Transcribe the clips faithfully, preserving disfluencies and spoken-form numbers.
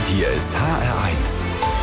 Hier ist H R eins.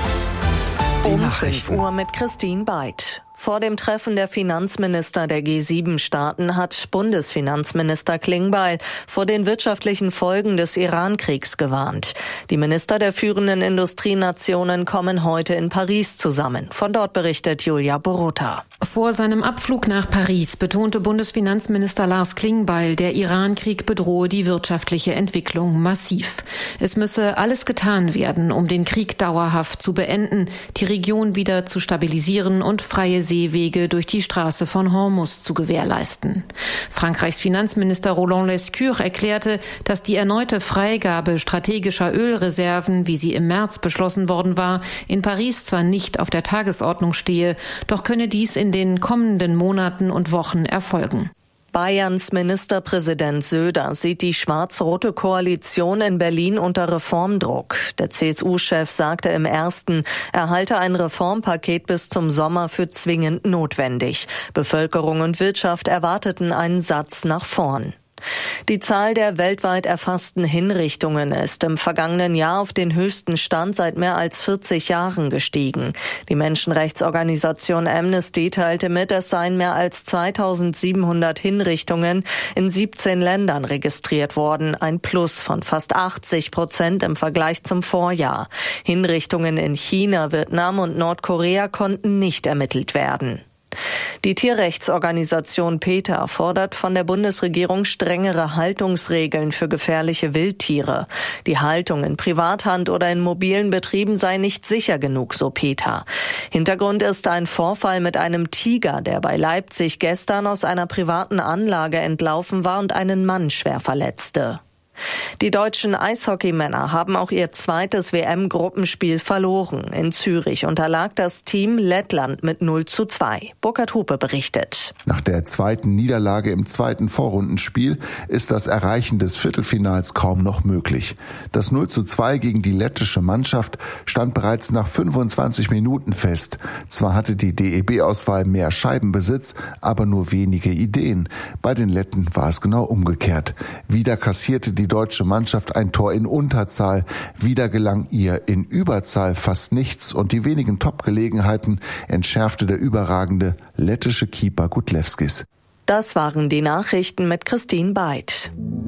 Die Um Nachrichten. fünf Uhr mit Christine Beit. Vor dem Treffen der Finanzminister der G sieben Staaten hat Bundesfinanzminister Klingbeil vor den wirtschaftlichen Folgen des Iran-Kriegs gewarnt. Die Minister der führenden Industrienationen kommen heute in Paris zusammen. Von dort berichtet Julia Borota. Vor seinem Abflug nach Paris betonte Bundesfinanzminister Lars Klingbeil, der Iran-Krieg bedrohe die wirtschaftliche Entwicklung massiv. Es müsse alles getan werden, um den Krieg dauerhaft zu beenden, die Region wieder zu stabilisieren und freie Seewege durch die Straße von Hormuz zu gewährleisten. Frankreichs Finanzminister Roland Lescure erklärte, dass die erneute Freigabe strategischer Ölreserven, wie sie im März beschlossen worden war, in Paris zwar nicht auf der Tagesordnung stehe, doch könne dies in den kommenden Monaten und Wochen erfolgen. Bayerns Ministerpräsident Söder sieht die schwarz-rote Koalition in Berlin unter Reformdruck. Der C S U-Chef sagte im ersten, er halte ein Reformpaket bis zum Sommer für zwingend notwendig. Bevölkerung und Wirtschaft erwarteten einen Satz nach vorn. Die Zahl der weltweit erfassten Hinrichtungen ist im vergangenen Jahr auf den höchsten Stand seit mehr als vierzig Jahren gestiegen. Die Menschenrechtsorganisation Amnesty teilte mit, es seien mehr als zweitausendsiebenhundert Hinrichtungen in siebzehn Ländern registriert worden, ein Plus von fast achtzig Prozent im Vergleich zum Vorjahr. Hinrichtungen in China, Vietnam und Nordkorea konnten nicht ermittelt werden. Die Tierrechtsorganisation PETA fordert von der Bundesregierung strengere Haltungsregeln für gefährliche Wildtiere. Die Haltung in Privathand oder in mobilen Betrieben sei nicht sicher genug, so PETA. Hintergrund ist ein Vorfall mit einem Tiger, der bei Leipzig gestern aus einer privaten Anlage entlaufen war und einen Mann schwer verletzte. Die deutschen Eishockeymänner haben auch ihr zweites W M-Gruppenspiel verloren. In Zürich unterlag das Team Lettland mit null zu zwei. Burkhard Hupe berichtet. Nach der zweiten Niederlage im zweiten Vorrundenspiel ist das Erreichen des Viertelfinals kaum noch möglich. Das null zu zwei gegen die lettische Mannschaft stand bereits nach fünfundzwanzig Minuten fest. Zwar hatte die D E B-Auswahl mehr Scheibenbesitz, aber nur wenige Ideen. Bei den Letten war es genau umgekehrt. Wieder kassierte die Die deutsche Mannschaft ein Tor in Unterzahl. Wieder gelang ihr in Überzahl fast nichts und die wenigen Top-Gelegenheiten entschärfte der überragende lettische Keeper Gudlevskis. Das waren die Nachrichten mit Christine Beit.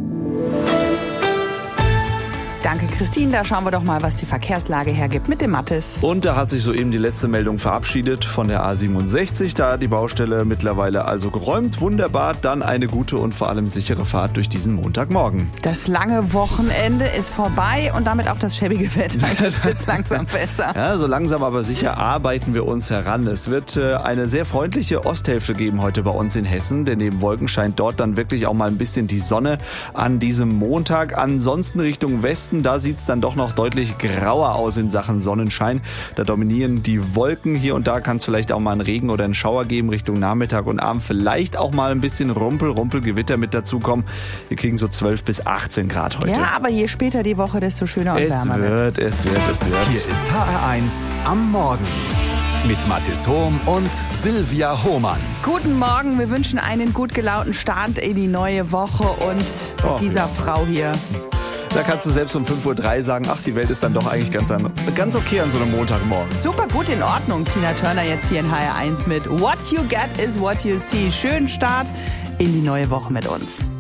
Danke, Christine. Da schauen wir doch mal, was die Verkehrslage hergibt mit dem Mathis. Und da hat sich soeben die letzte Meldung verabschiedet von der A siebenundsechzig. Da hat die Baustelle mittlerweile also geräumt. Wunderbar. Dann eine gute und vor allem sichere Fahrt durch diesen Montagmorgen. Das lange Wochenende ist vorbei und damit auch das schäbige Wetter. Jetzt wird's langsam besser. Ja, so langsam aber sicher arbeiten wir uns heran. Es wird äh, eine sehr freundliche Osthälfte geben heute bei uns in Hessen, denn neben Wolken scheint dort dann wirklich auch mal ein bisschen die Sonne an diesem Montag. Ansonsten Richtung Westen, da sieht es dann doch noch deutlich grauer aus in Sachen Sonnenschein. Da dominieren die Wolken. Hier und da kann es vielleicht auch mal einen Regen oder einen Schauer geben Richtung Nachmittag und Abend. Vielleicht auch mal ein bisschen Rumpel, Rumpelgewitter mit dazukommen. Wir kriegen so zwölf bis achtzehn Grad heute. Ja, aber je später die Woche, desto schöner und es wärmer wird. Es wird, es wird. Hier ist H R eins am Morgen. Mit Mathis Hohm und Silvia Hohmann. Guten Morgen, wir wünschen einen gut gelaunten Start in die neue Woche und Oh, dieser ja. Frau hier. Da kannst du selbst um fünf Uhr drei sagen, ach, die Welt ist dann doch eigentlich ganz, an, ganz okay an so einem Montagmorgen. Super gut in Ordnung, Tina Turner jetzt hier in H R eins mit What You Get is What You See. Schönen Start in die neue Woche mit uns.